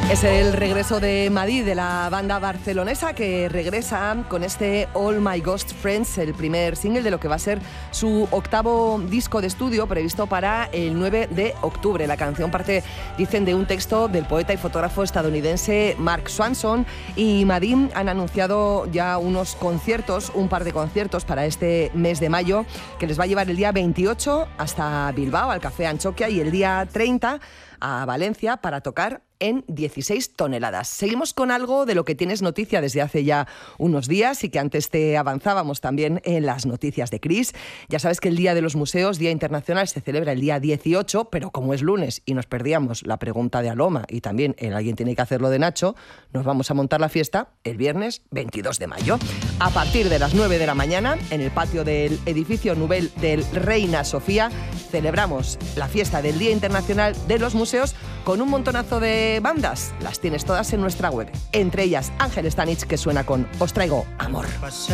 Es el regreso de Madí, de la banda barcelonesa, que regresa con este All My Ghost Friends, el primer single de lo que va a ser su octavo disco de estudio, previsto para el 9 de octubre. La canción parte, dicen, de un texto del poeta y fotógrafo estadounidense Mark Swanson, y Madí han anunciado ya unos conciertos, un par de conciertos para este mes de mayo, que les va a llevar el día 28 hasta Bilbao, al Café Anchoquia, y el día 30 a Valencia para tocar en 16 toneladas. Seguimos con algo de lo que tienes noticia desde hace ya unos días y que antes te avanzábamos también en las noticias de Cris. Ya sabes que el Día de los Museos, Día Internacional, se celebra el día 18, pero como es lunes y nos perdíamos la pregunta de Aloma y también el Alguien tiene que hacerlo de Nacho, nos vamos a montar la fiesta el viernes 22 de mayo. A partir de las 9 de la mañana, en el patio del edificio Nubel del Reina Sofía, celebramos la fiesta del Día Internacional de los Museos con un montonazo de bandas. Las tienes todas en nuestra web, entre ellas Ángel Stanich, que suena con Os traigo amor.